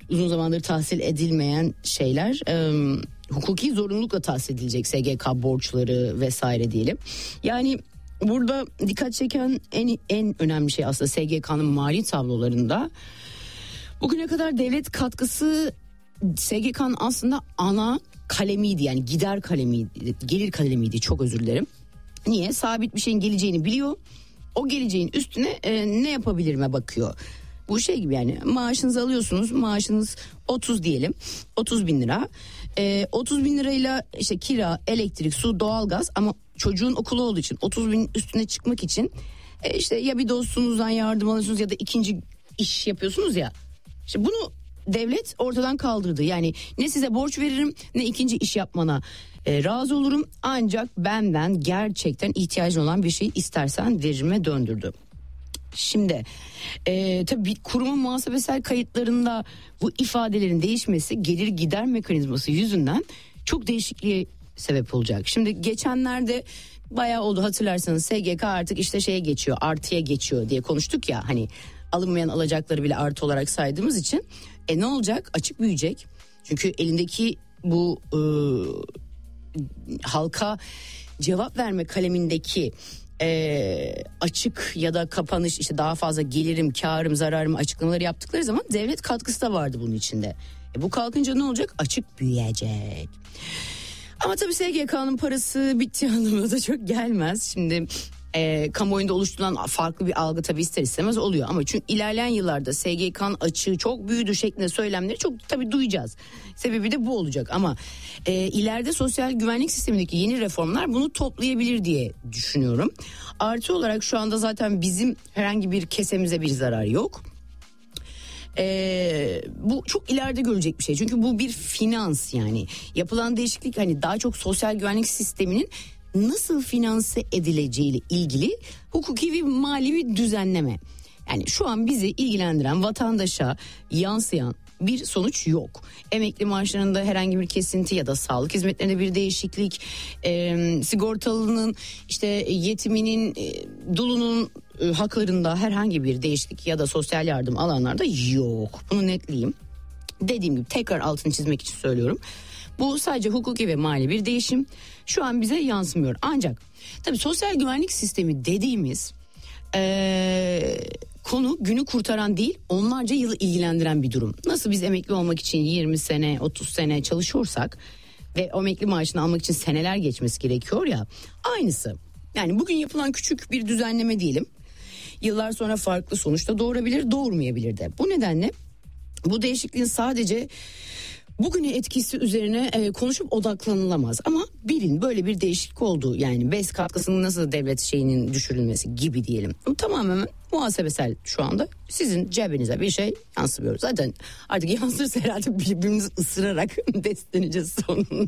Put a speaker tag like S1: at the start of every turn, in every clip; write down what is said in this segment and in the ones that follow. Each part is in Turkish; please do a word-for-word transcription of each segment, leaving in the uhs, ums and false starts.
S1: uzun zamandır tahsil edilmeyen şeyler e, hukuki zorunlulukla tahsil edilecek, S G K borçları vesaire diyelim. Yani burada dikkat çeken en en önemli şey aslında S G K'nın mali tablolarında bugüne kadar devlet katkısı S G K'nın aslında ana kalemiydi, yani gider kalemiydi, gelir kalemiydi, çok özür dilerim. Niye? Sabit bir şeyin geleceğini biliyor. O geleceğin üstüne e, ne yapabilirime bakıyor. Bu şey gibi, yani maaşınızı alıyorsunuz, maaşınız otuz diyelim, otuz bin lira. E, otuz bin lirayla işte kira, elektrik, su, doğalgaz, ama çocuğun okulu olduğu için otuz bin üstüne çıkmak için e, işte ya bir dostunuzdan yardım alıyorsunuz ya da ikinci iş yapıyorsunuz ya. İşte bunu devlet ortadan kaldırdı. Yani ne size borç veririm ne ikinci iş yapmana e, razı olurum. Ancak benden gerçekten ihtiyacın olan bir şey istersen veririme döndürdü. Şimdi e, tabii kurumun muhasebesel kayıtlarında bu ifadelerin değişmesi gelir gider mekanizması yüzünden çok değişikliğe sebep olacak. Şimdi geçenlerde bayağı oldu, hatırlarsanız S G K artık işte şeye geçiyor, artıya geçiyor diye konuştuk ya, hani alınmayan alacakları bile artı olarak saydığımız için. E ne olacak? Açık büyüyecek. Çünkü elindeki bu e, halka cevap verme kalemindeki e, açık ya da kapanış, işte daha fazla gelirim, karım, zararım açıklamaları yaptıkları zaman devlet katkısı da vardı bunun içinde. E bu kalkınca ne olacak? Açık büyüyecek. Ama tabii S G K'nın parası bittiği anlamına da çok gelmez. Şimdi e, kamuoyunda oluşturulan farklı bir algı tabii ister istemez oluyor. Ama çünkü ilerleyen yıllarda S G K'nın açığı çok büyüdü şeklinde söylemleri çok tabii duyacağız. Sebebi de bu olacak. Ama e, ileride sosyal güvenlik sistemindeki yeni reformlar bunu toplayabilir diye düşünüyorum. Artı olarak şu anda zaten bizim herhangi bir kesemize bir zarar yok. Ee, bu çok ileride görecek bir şey, çünkü bu bir finans, yani yapılan değişiklik hani daha çok sosyal güvenlik sisteminin nasıl finanse edileceğiyle ilgili hukuki ve mali bir düzenleme. Yani şu an bizi ilgilendiren, vatandaşa yansıyan bir sonuç yok. Emekli maaşlarında herhangi bir kesinti ya da sağlık hizmetlerinde bir değişiklik, e, sigortalının, işte yetiminin, e, dulunun e, haklarında herhangi bir değişiklik ya da sosyal yardım alanlarda yok. Bunu netleyeyim. Dediğim gibi tekrar altını çizmek için söylüyorum. Bu sadece hukuki ve mali bir değişim. Şu an bize yansımıyor. Ancak tabii sosyal güvenlik sistemi dediğimiz Ee, konu günü kurtaran değil, onlarca yılı ilgilendiren bir durum. Nasıl biz emekli olmak için yirmi sene otuz sene çalışıyorsak ve emekli maaşını almak için seneler geçmesi gerekiyor ya, aynısı. Yani bugün yapılan küçük bir düzenleme diyelim, yıllar sonra farklı sonuçta doğurabilir, doğurmayabilir de. Bu nedenle bu değişikliğin sadece bugüne etkisi üzerine e, konuşup odaklanılamaz. Ama bilin böyle bir değişiklik oldu. Yani B E S katkısının nasıl devlet şeyinin düşürülmesi gibi diyelim. Tamamen muhasebesel şu anda, sizin cebinize bir şey yansımıyor. Zaten artık yansırsa herhalde birbirimizi ısırarak besleneceğiz sonunda.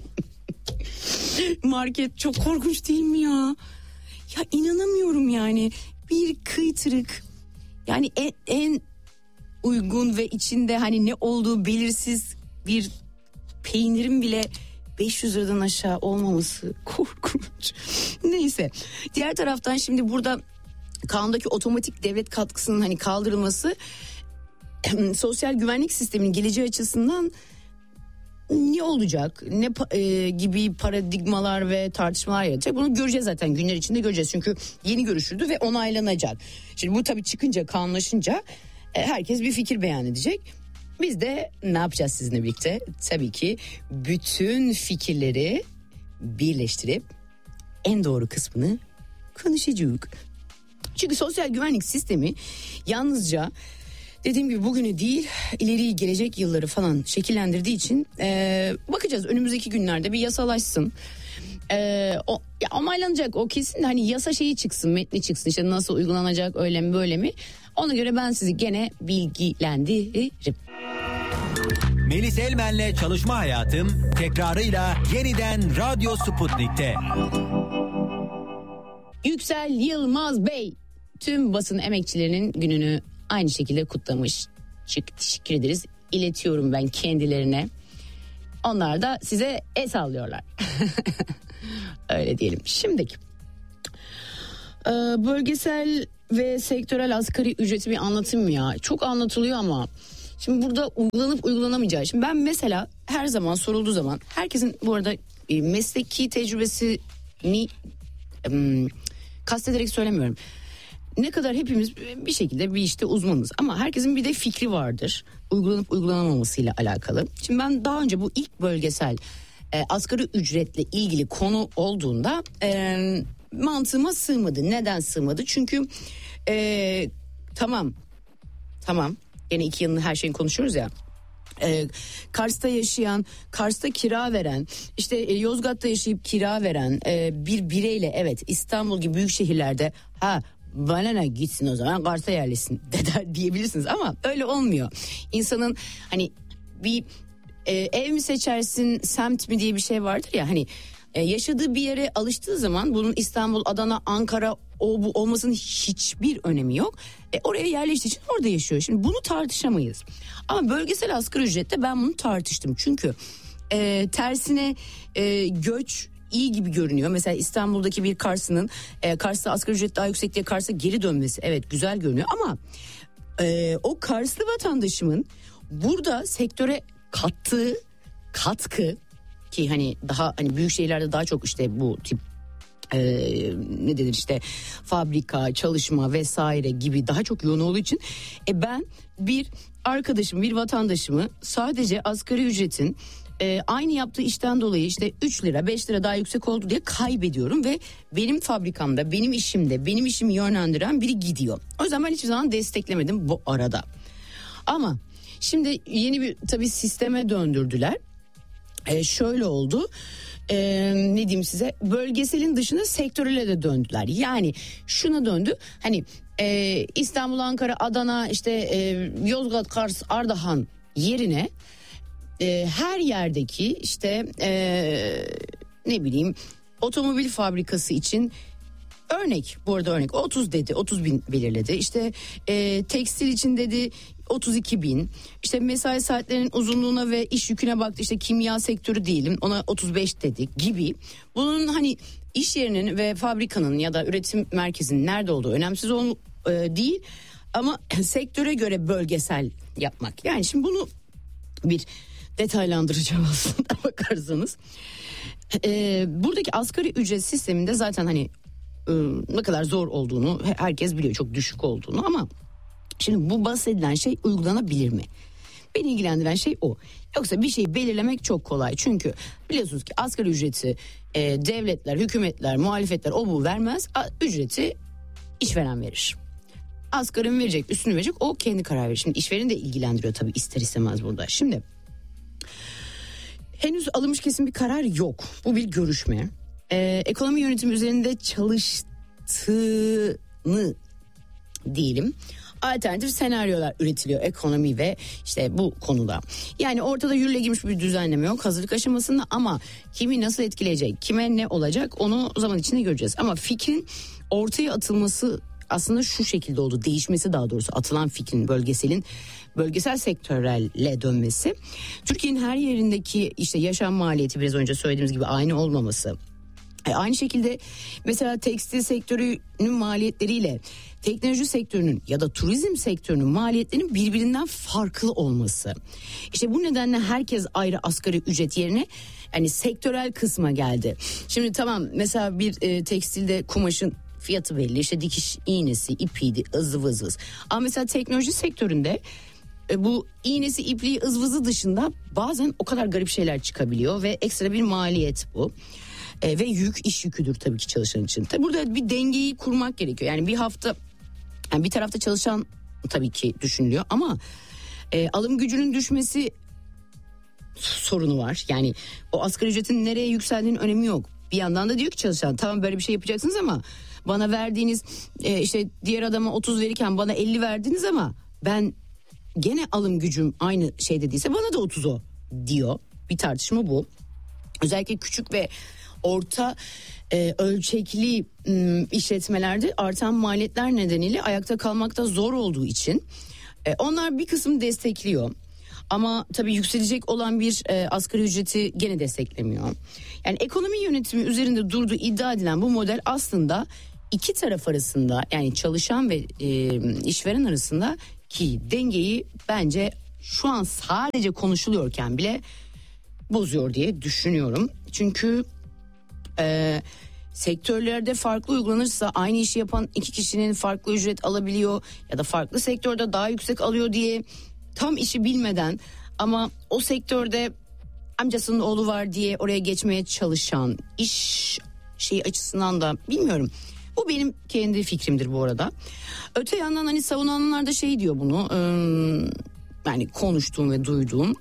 S1: Market çok korkunç değil mi ya? Ya inanamıyorum yani. Bir kıytırık, yani en, en uygun ve içinde hani ne olduğu belirsiz bir peynirin bile beş yüz liradan aşağı olmaması korkunç. Neyse, diğer taraftan şimdi burada kanundaki otomatik devlet katkısının hani kaldırılması sosyal güvenlik sisteminin geleceği açısından ne olacak, ne e, gibi paradigmalar ve tartışmalar yaratacak, bunu göreceğiz zaten, günler içinde göreceğiz. Çünkü yeni görüşüldü ve onaylanacak. Şimdi bu tabii çıkınca, kanunlaşınca e, herkes bir fikir beyan edecek. Biz de ne yapacağız sizinle birlikte? Tabii ki bütün fikirleri birleştirip en doğru kısmını konuşacağız. Çünkü sosyal güvenlik sistemi yalnızca dediğim gibi bugünü değil, ileriyi, gelecek yılları falan şekillendirdiği için e, bakacağız önümüzdeki günlerde bir yasalaşsın. E, o ya onaylanacak, o kesin de hani yasa şeyi çıksın, metni çıksın, işte nasıl uygulanacak, öyle mi böyle mi? Ona göre ben sizi gene bilgilendiririm.
S2: Melis Elmen'le Çalışma Hayatım tekrarıyla yeniden Radyo Sputnik'te.
S1: Yüksel Yılmaz Bey tüm basın emekçilerinin gününü aynı şekilde kutlamış. Çok teşekkür ederiz. İletiyorum ben kendilerine. Onlar da size el sallıyorlar. Öyle diyelim. Şimdiki bölgesel ve sektörel asgari ücreti bir anlatayım mı ya? Çok anlatılıyor ama Şimdi burada uygulanıp uygulanamayacağı. Şimdi ben mesela her zaman sorulduğu zaman herkesin bu arada e, mesleki tecrübesini e, kastederek söylemiyorum. Ne kadar hepimiz bir şekilde bir işte uzmanız ama herkesin bir de fikri vardır. Uygulanıp uygulanamamasıyla alakalı. Şimdi ben daha önce bu ilk bölgesel e, asgari ücretle ilgili konu olduğunda e, mantığıma sığmadı. Neden sığmadı? Çünkü e, tamam tamam yine iki yanını her şeyin konuşuyoruz ya. Ee, Kars'ta yaşayan, Kars'ta kira veren, işte e, Yozgat'ta yaşayıp kira veren e, bir bireyle evet İstanbul gibi büyük şehirlerde ha bana ne gitsin o zaman Kars'a yerleşsin de diyebilirsiniz ama öyle olmuyor. İnsanın hani bir e, ev mi seçersin semt mi diye bir şey vardır ya hani e, yaşadığı bir yere alıştığı zaman bunun İstanbul, Adana, Ankara o bu olmasının hiçbir önemi yok. E, oraya yerleştiği için orada yaşıyor. Şimdi bunu tartışamayız. Ama bölgesel asgari ücrette ben bunu tartıştım. Çünkü e, tersine e, göç iyi gibi görünüyor. Mesela İstanbul'daki bir Kars'ın e, Kars'ta asgari ücret daha yüksek diye Kars'a geri dönmesi evet güzel görünüyor ama e, o Karslı vatandaşımın burada sektöre kattığı katkı ki hani daha hani büyük şehirlerde daha çok işte bu tip Ee, ne denir işte fabrika, çalışma vesaire gibi daha çok yoğun olduğu için e ben bir arkadaşım, bir vatandaşımı sadece asgari ücretin e, aynı yaptığı işten dolayı işte üç lira beş lira daha yüksek oldu diye kaybediyorum ve benim fabrikamda, benim işimde, benim işimi yönlendiren biri gidiyor. O yüzden ben hiçbir zaman desteklemedim bu arada. Ama şimdi yeni bir tabii sisteme döndürdüler. E, şöyle oldu. Ee, ne diyeyim size bölgeselin dışında sektörele de döndüler. Yani şuna döndü hani e, İstanbul, Ankara, Adana işte e, Yozgat, Kars, Ardahan yerine e, her yerdeki işte e, ne bileyim otomobil fabrikası için örnek bu arada örnek otuz dedi otuz bin belirledi işte e, tekstil için dedi otuz iki bin işte mesai saatlerinin uzunluğuna ve iş yüküne baktı işte kimya sektörü diyelim ona otuz beş dedik gibi bunun hani iş yerinin ve fabrikanın ya da üretim merkezinin nerede olduğu önemsiz ol, e, değil ama sektöre göre bölgesel yapmak yani şimdi bunu bir detaylandıracağım aslında bakarsanız e, buradaki asgari ücret sisteminde zaten hani e, ne kadar zor olduğunu herkes biliyor çok düşük olduğunu ama şimdi bu bahsedilen şey uygulanabilir mi? Beni ilgilendiren şey o. Yoksa bir şeyi belirlemek çok kolay. Çünkü biliyorsunuz ki asgari ücreti e, devletler, hükümetler, muhalefetler o bu vermez. A, ücreti işveren verir. Asgari mi verecek, üstünü verecek o kendi karar verir. Şimdi işvereni de ilgilendiriyor tabii ister istemez burada. Şimdi henüz alınmış kesin bir karar yok. Bu bir görüşme. E, ekonomi yönetimi üzerinde çalıştığını diyelim. Alternatif senaryolar üretiliyor ekonomi ve işte bu konuda. Yani ortada yürürlüğe girmiş bir düzenleme yok hazırlık aşamasında ama kimi nasıl etkileyecek, kime ne olacak onu zaman içinde göreceğiz. Ama fikrin ortaya atılması aslında şu şekilde oldu. Değişmesi daha doğrusu atılan fikrin bölgeselin bölgesel sektörelle dönmesi. Türkiye'nin her yerindeki işte yaşam maliyeti biraz önce söylediğimiz gibi aynı olmaması. E aynı şekilde mesela tekstil sektörünün maliyetleriyle teknoloji sektörünün ya da turizm sektörünün maliyetlerinin birbirinden farklı olması. İşte bu nedenle herkes ayrı asgari ücret yerine yani sektörel kısma geldi. Şimdi tamam mesela bir e, tekstilde kumaşın fiyatı belli işte dikiş iğnesi, ipiydi, ızı vızı. Ama mesela teknoloji sektöründe e, bu iğnesi, ipliği, ızvızı dışında bazen o kadar garip şeyler çıkabiliyor ve ekstra bir maliyet bu. E, ve yük iş yüküdür tabii ki çalışan için. Tabii burada bir dengeyi kurmak gerekiyor. Yani bir hafta yani bir tarafta çalışan tabii ki düşünülüyor ama e, alım gücünün düşmesi sorunu var. Yani o asgari ücretin nereye yükseldiğinin önemi yok. Bir yandan da diyor ki çalışan tamam böyle bir şey yapacaksınız ama bana verdiğiniz e, işte diğer adama otuz verirken bana elli verdiniz ama ben gene alım gücüm aynı şey dediyse bana da otuz o diyor. Bir tartışma bu. Özellikle küçük ve orta e, ölçekli m, işletmelerde artan maliyetler nedeniyle ayakta kalmakta zor olduğu için e, onlar bir kısım destekliyor. Ama tabii yükselecek olan bir e, asgari ücreti gene desteklemiyor. Yani ekonomi yönetimi üzerinde durduğu iddia edilen bu model aslında iki taraf arasında yani çalışan ve e, işveren arasında ki dengeyi bence şu an sadece konuşuluyorken bile bozuyor diye düşünüyorum. Çünkü e, sektörlerde farklı uygulanırsa aynı işi yapan iki kişinin farklı ücret alabiliyor ya da farklı sektörde daha yüksek alıyor diye tam işi bilmeden ama o sektörde amcasının oğlu var diye oraya geçmeye çalışan iş şeyi açısından da bilmiyorum. Bu benim kendi fikrimdir bu arada. Öte yandan hani savunanlar da şey diyor bunu, yani konuştuğum ve duyduğum.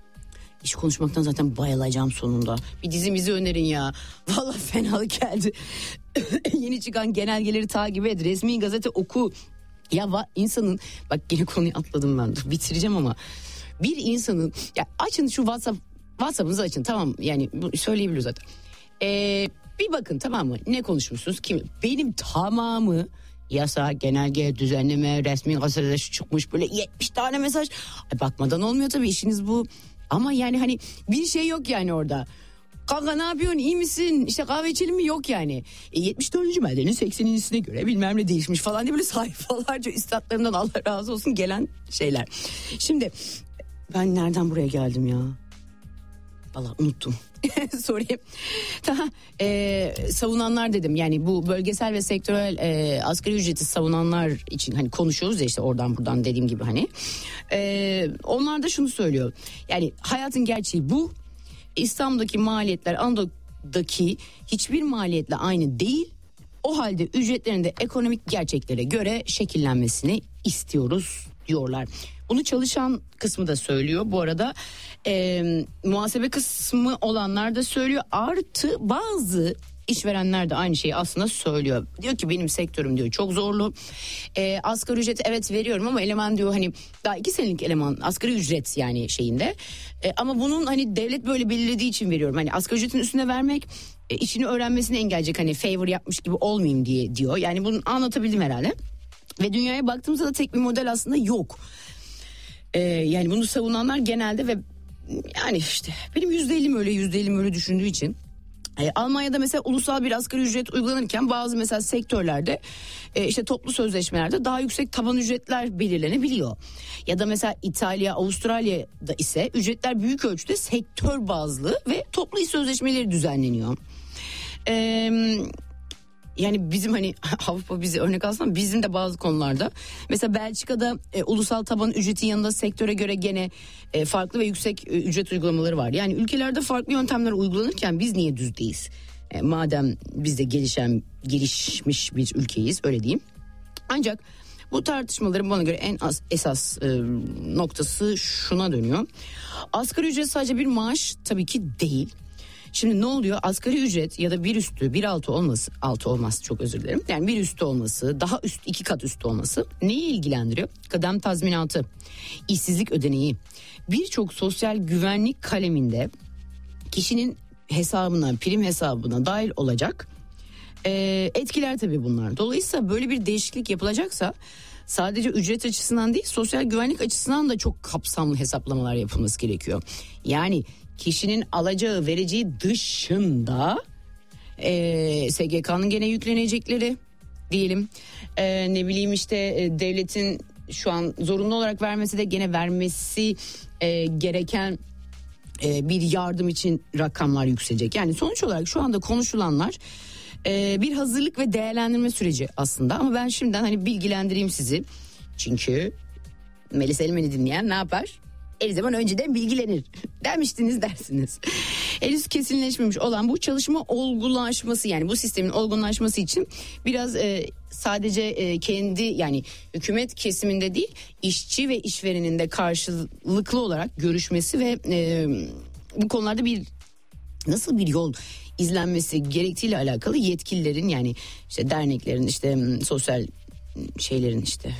S1: İş konuşmaktan zaten bayılacağım sonunda. Bir dizimizi önerin ya. Vallahi fenalık geldi. Yeni çıkan genelgeleri takip et. Resmi gazete oku. Ya va- insanın, bak yine konuyu atladım ben. Dur, bitireceğim ama. Bir insanın, ya açın şu WhatsApp, WhatsApp'ınızı açın, tamam yani söyleyebiliyor zaten. Ee, bir bakın, tamam mı? Ne konuşmuşsunuz? Kim? Benim tamamı yasa, genelge, düzenleme, resmi gazetede şu çıkmış, böyle yetmiş tane mesaj. Ay, bakmadan olmuyor tabii, işiniz bu. Ama yani hani bir şey yok yani orada. Kanka ne yapıyorsun, iyi misin, işte kahve içelim mi, yok yani. E, yetmiş dördüncü maddenin seksenincisi'ne göre bilmem ne değişmiş falan diye böyle sayfalarca üstadlarımdan Allah razı olsun gelen şeyler. Şimdi ben nereden buraya geldim ya? Vallahi unuttum. Sorayım. Tamam. Ee, savunanlar dedim, yani bu bölgesel ve sektörel e, asgari ücreti savunanlar için hani konuşuyoruz ya, işte oradan buradan dediğim gibi hani. Ee, onlar da şunu söylüyor. Yani hayatın gerçeği bu. İstanbul'daki maliyetler Anadolu'daki hiçbir maliyetle aynı değil. O halde ücretlerin de ekonomik gerçeklere göre şekillenmesini istiyoruz diyorlar. Bunu çalışan kısmı da söylüyor. Bu arada e, muhasebe kısmı olanlar da söylüyor. Artı bazı işverenler de aynı şeyi aslında söylüyor. Diyor ki benim sektörüm diyor çok zorlu. E, asgari ücreti evet veriyorum ama eleman diyor hani daha iki senelik eleman asgari ücret yani şeyinde. E, ama bunun hani devlet böyle belirlediği için veriyorum. Hani asgari ücretin üstüne vermek e, işini öğrenmesini engelleyecek, hani favor yapmış gibi olmayayım diye diyor. Yani bunu anlatabildim herhalde. Ve dünyaya baktığımızda da tek bir model aslında yok. Ee, yani bunu savunanlar genelde ve yani işte benim yüzde ellim öyle yüzde ellim öyle düşündüğü için e, Almanya'da mesela ulusal bir asgari ücret uygulanırken bazı mesela sektörlerde e, işte toplu sözleşmelerde daha yüksek taban ücretler belirlenebiliyor. Ya da mesela İtalya, Avustralya'da ise ücretler büyük ölçüde sektör bazlı ve toplu iş sözleşmeleri düzenleniyor. Eee Yani bizim hani Avrupa bizi örnek alsam bizim de bazı konularda mesela Belçika'da e, ulusal taban ücretin yanında sektöre göre gene e, farklı ve yüksek e, ücret uygulamaları var. Yani ülkelerde farklı yöntemler uygulanırken biz niye düzdeyiz? E, madem biz de gelişen gelişmiş bir ülkeyiz, öyle diyeyim. Ancak bu tartışmaların bana göre en az, esas e, noktası şuna dönüyor. Asgari ücret sadece bir maaş tabii ki değil. Şimdi ne oluyor? Asgari ücret ya da bir üstü, bir altı olması, altı olmaz çok özür dilerim. Yani bir üstü olması, daha üst, iki kat üstü olması neyi ilgilendiriyor? Kıdem tazminatı, işsizlik ödeneği, birçok sosyal güvenlik kaleminde kişinin hesabına, prim hesabına dahil olacak e, etkiler tabii bunlar. Dolayısıyla böyle bir değişiklik yapılacaksa sadece ücret açısından değil, sosyal güvenlik açısından da çok kapsamlı hesaplamalar yapılması gerekiyor. Yani kişinin alacağı vereceği dışında e, S G K'nın gene yüklenecekleri diyelim, e, ne bileyim işte e, devletin şu an zorunlu olarak vermesi de gene vermesi e, gereken e, bir yardım için rakamlar yükselecek. Yani sonuç olarak şu anda konuşulanlar e, bir hazırlık ve değerlendirme süreci aslında, ama ben şimdiden hani bilgilendireyim sizi. Çünkü Melis Elmen'i dinleyen ne yapar? Her zaman önceden bilgilenir demiştiniz dersiniz. Henüz kesinleşmemiş olan bu çalışma olgulaşması, yani bu sistemin olgunlaşması için biraz e, sadece e, kendi yani hükümet kesiminde değil, işçi ve işverenin de karşılıklı olarak görüşmesi ve e, bu konularda bir nasıl bir yol izlenmesi gerektiğiyle alakalı yetkililerin, yani işte derneklerin, işte sosyal şeylerin, işte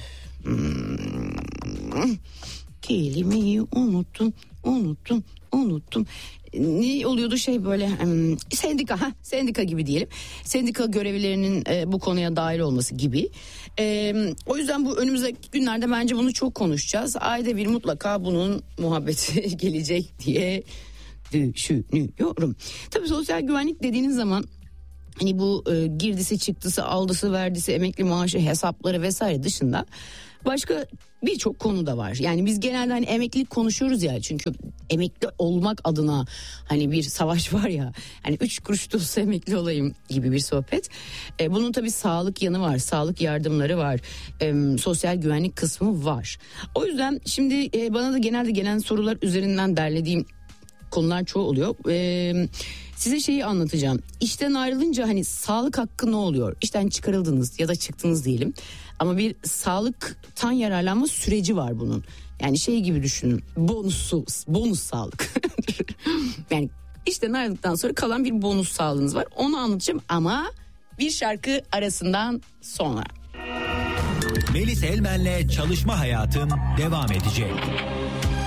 S1: hmm, kelimeyi unuttum, unuttum, unuttum. Ne oluyordu şey böyle um, sendika, ha sendika gibi diyelim. Sendika görevlilerinin e, bu konuya dahil olması gibi. E, o yüzden bu önümüzdeki günlerde bence bunu çok konuşacağız. Ayda bir mutlaka bunun muhabbeti gelecek diye düşünüyorum. Tabii sosyal güvenlik dediğiniz zaman hani bu e, girdisi çıktısı aldısı verdisi emekli maaşı hesapları vesaire dışında Başka birçok konu da var. Yani biz genelde hani emeklilik konuşuyoruz ya, çünkü emekli olmak adına hani bir savaş var ya. Hani üç kuruş da olsa emekli olayım gibi bir sohbet. E, bunun tabii sağlık yanı var, sağlık yardımları var, e, sosyal güvenlik kısmı var. O yüzden şimdi e, bana da genelde gelen sorular üzerinden derlediğim konular çoğu oluyor. Ee, size şeyi anlatacağım. İşten ayrılınca hani sağlık hakkı ne oluyor? İşten çıkarıldınız ya da çıktınız diyelim. Ama bir sağlıktan yararlanma süreci var bunun. Yani şey gibi düşünün. Bonusu, bonus sağlık. Yani işten ayrıldıktan sonra kalan bir bonus sağlığınız var. Onu anlatacağım ama bir şarkı arasından sonra.
S2: Melis Elmen'le Çalışma Hayatım devam edecek.